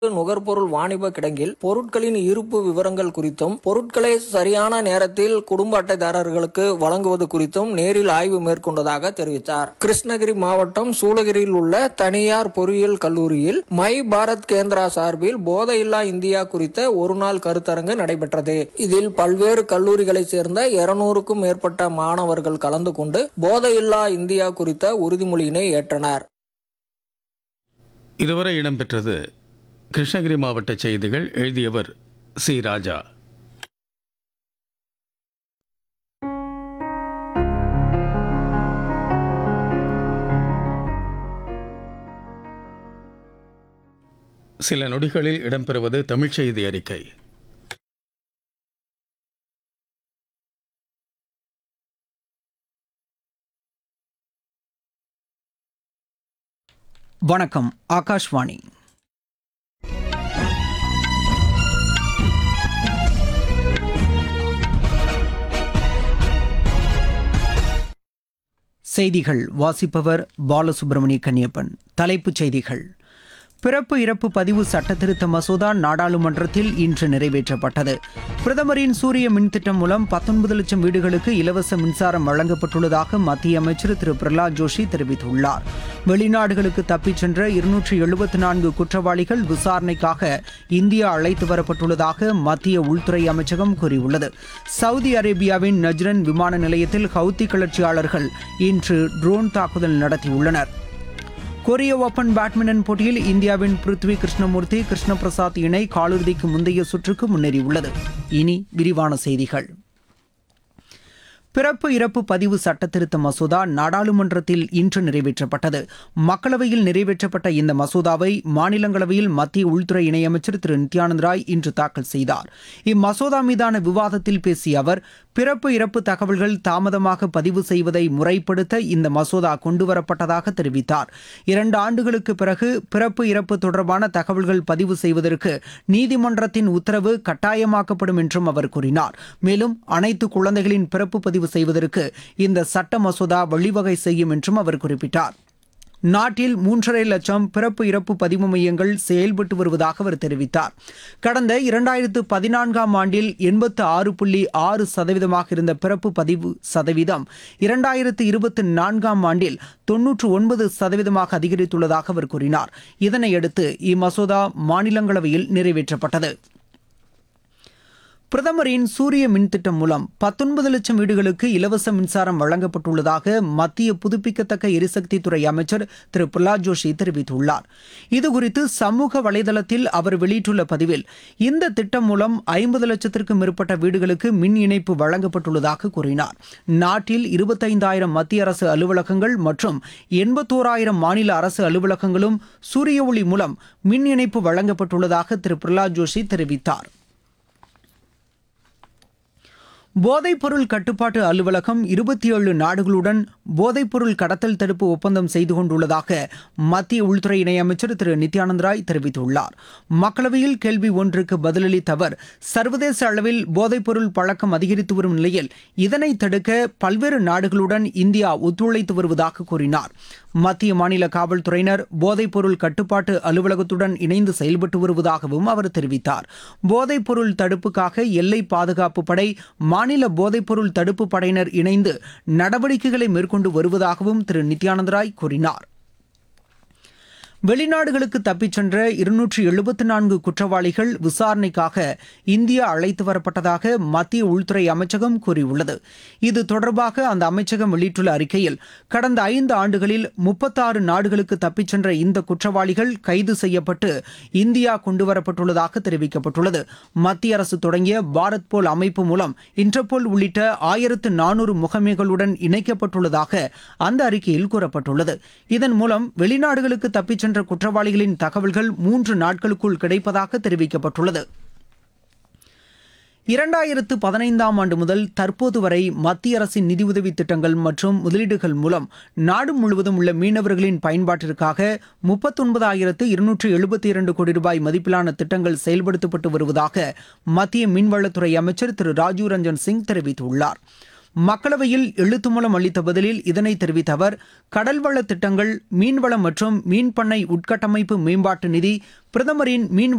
நுகர்பொருள் வாணிப கிடங்கில் பொருட்களின் இருப்பு விவரங்கள் குறித்தும் பொருட்களை சரியான நேரத்தில் குடும்ப அட்டைதாரர்களுக்கு வழங்குவது குறித்தும் நேரில் ஆய்வு மேற்கொண்டதாக தெரிவித்தார். கிருஷ்ணகிரி மாவட்டம் சூளகிரியில் உள்ள தனியார் பொறியியல் கல்லூரியில் மை பாரத் கேந்திரா சார்பில் போதையில்லா இந்தியா குறித்த ஒருநாள் கருத்தரங்கு நடைபெற்றது. இதில் பல்வேறு கல்லூரிகளைச் சேர்ந்த 200க்கும் மேற்பட்ட மாணவர்கள் கலந்து கொண்டு போதையில்லா இந்தியா குறித்த உறுதிமொழியினை ஏற்றனர். இதுவரை இடம்பெற்றது கிருஷ்ணகிரி மாவட்ட செய்திகள். எழுதியவர் சி. ராஜா. சில நொடிகளில் இடம்பெறுவது தமிழ்ச் செய்தி அறிக்கை. வணக்கம். ஆகாஷ்வாணி. செய்திகள் வாசிப்பவர் பாலசுப்ரமணிய கன்னியப்பன். தலைப்புச் செய்திகள். பிறப்பு இறப்பு பதிவு சட்டத்திருத்த மசோதா நாடாளுமன்றத்தில் இன்று நிறைவேற்றப்பட்டது. பிரதமரின் சூரிய மின்திட்டம் மூலம் 19 லட்சம் வீடுகளுக்கு இலவச மின்சாரம் வழங்கப்பட்டுள்ளதாக மத்திய அமைச்சர் திரு பிரகலாத் ஜோஷி தெரிவித்துள்ளார். வெளிநாடுகளுக்கு தப்பிச் சென்ற 274 குற்றவாளிகள் விசாரணைக்காக இந்தியா அழைத்து வரப்பட்டுள்ளதாக மத்திய உள்துறை அமைச்சகம் கூறியுள்ளது. சவுதி அரேபியாவின் நஜ்ரன் விமான நிலையத்தில் ஹவுத்தி கிளர்ச்சியாளர்கள் இன்று ட்ரோன் தாக்குதல் நடத்தியுள்ளனர். கொரிய ஓபன் பேட்மிண்டன் போட்டியில் இந்தியாவின் பிருத்வி கிருஷ்ணமூர்த்தி கிருஷ்ண பிரசாத் இணை காலிறுதிக்கு முந்தைய சுற்றுக்கு முன்னேறியுள்ளது. இனி விரிவான செய்திகள். பிறப்பு இறப்பு பதிவு சட்டத்திருத்த மசோதா நாடாளுமன்றத்தில் இன்று நிறைவேற்றப்பட்டது. மக்களவையில் நிறைவேற்றப்பட்ட இந்த மசோதாவை மாநிலங்களவையில் மத்திய உள்துறை இணையமைச்சர் திரு நித்யானந்த் ராய் இன்று தாக்கல் செய்தார். இம்மசோதா மீதான விவாதத்தில் பேசிய அவர், பிறப்பு இறப்பு தகவல்கள் தாமதமாக பதிவு செய்வதை முறைப்படுத்த இந்த மசோதா கொண்டுவரப்பட்டதாக தெரிவித்தார். 2 ஆண்டுகளுக்கு பிறகு பிறப்பு இறப்பு தொடர்பான தகவல்கள் பதிவு செய்வதற்கு நீதிமன்றத்தின் உத்தரவு கட்டாயமாக்கப்படும் என்றும் அவர் கூறினார். மேலும் அனைத்து குழந்தைகளின் பிறப்பு பதிவு செய்வதற்கு இந்த சட்ட மசோதா வழிவகை செய்யும் என்றும் அவர் குறிப்பிட்டார். நாட்டில் 3.5 லட்சம் பிறப்பு இறப்பு பதிவு மையங்கள் செயல்பட்டு வருவதாக அவர் தெரிவித்தார். கடந்த 2014ஆம் ஆண்டில் 86.6% இருந்த பிறப்பு பதிவு சதவீதம் 2024ஆம் ஆண்டில் 99% அதிகரித்துள்ளதாக அவர் கூறினார். இதனையடுத்து இம்மசோதா மாநிலங்களவையில் நிறைவேற்றப்பட்டது. பிரதமரின் சூரிய மின்திட்டம் மூலம் 19 லட்சம் வீடுகளுக்கு இலவச மின்சாரம் வழங்கப்பட்டுள்ளதாக மத்திய புதுப்பிக்கத்தக்க எரிசக்தித்துறை அமைச்சர் திரு பிரகலாத் ஜோஷி தெரிவித்துள்ளார். இதுகுறித்து சமூக வலைதளத்தில் அவர் வெளியிட்டுள்ள பதிவில், இந்த திட்டம் மூலம் 50 லட்சத்திற்கும் மேற்பட்ட வீடுகளுக்கு மின் இணைப்பு வழங்கப்பட்டுள்ளதாக கூறினார். நாட்டில் 25,000 மத்திய அரசு அலுவலகங்கள் மற்றும் 81,000 மாநில அரசு அலுவலகங்களும் சூரிய ஒளி மூலம் மின் இணைப்பு வழங்கப்பட்டுள்ளதாக திரு பிரகலாத் ஜோஷி தெரிவித்தார். போதைப்பொருள் கட்டுப்பாட்டு அலுவலகம் 27 நாடுகளுடன் போதைப்பொருள் கடத்தல் தடுப்பு ஒப்பந்தம் செய்து கொண்டுள்ளதாக மத்திய உள்துறை இணையமைச்சர் திரு நித்யானந்த் ராய் தெரிவித்துள்ளார். மக்களவையில் கேள்வி ஒன்றுக்கு பதிலளித்த அவர், சர்வதேச அளவில் போதைப்பொருள் பழக்கம் அதிகரித்து வரும் நிலையில் இதனை தடுக்க பல்வேறு நாடுகளுடன் இந்தியா ஒத்துழைத்து வருவதாக கூறினார். மத்திய மாநில காவல்துறையினர் போதைப்பொருள் கட்டுப்பாட்டு அலுவலகத்துடன் இணைந்து செயல்பட்டு வருவதாகவும் அவர் தெரிவித்தார். போதைப்பொருள் தடுப்புக்காக எல்லை பாதுகாப்பு படை, மாநில போதைப்பொருள் தடுப்பு படையினர் இணைந்து நடவடிக்கைகளை மேற்கொண்டு வருவதாகவும் திரு நித்யானந்த் ராய் கூறினார். வெளிநாடுகளுக்கு தப்பிச் சென்ற 274 குற்றவாளிகள் விசாரணைக்காக இந்தியா அழைத்து வரப்பட்டதாக மத்திய உள்துறை அமைச்சகம் கூறியுள்ளது. இது தொடர்பாக அந்த அமைச்சகம் வெளியிட்டுள்ள அறிக்கையில், கடந்த 5 ஆண்டுகளில் 36 நாடுகளுக்கு தப்பிச் சென்ற இந்த குற்றவாளிகள் கைது செய்யப்பட்டு இந்தியா கொண்டுவரப்பட்டுள்ளதாக தெரிவிக்கப்பட்டுள்ளது. மத்திய அரசு தொடங்கிய பாரத் போல் அமைப்பு மூலம் இன்டர்போல் உள்ளிட்ட 1400 முகமைகளுடன் இணைக்கப்பட்டுள்ளதாக அந்த அறிக்கையில் கூறப்பட்டுள்ளது. இதன் மூலம் வெளிநாடுகளுக்கு தப்பிச் சென்ற குற்றவாளிகளின் தகவல்கள் 3 நாட்களுக்குள் கிடைப்பதாக தெரிவிக்கப்பட்டுள்ளது. 2015ஆம் ஆண்டு முதல் தற்போது வரை மத்திய அரசின் நிதியுதவி திட்டங்கள் மற்றும் முதலீடுகள் மூலம் நாடு முழுவதும் உள்ள மீனவர்களின் பயன்பாட்டிற்காக 39,272 கோடி ரூபாய் மதிப்பிலான திட்டங்கள் செயல்படுத்தப்பட்டு வருவதாக மத்திய மீன்வளத்துறை அமைச்சர் திரு ராஜீவ் ரஞ்சன் சிங் தெரிவித்துள்ளார். மக்களவையில் எழுத்து மூலம் அளித்த பதிலில் இதனை தெரிவித்த அவர், கடல்வள திட்டங்கள், மீன்வளம் மற்றும் மீன்பண்ணை உட்கட்டமைப்பு மேம்பாட்டு நிதி, பிரதமரின் மீன்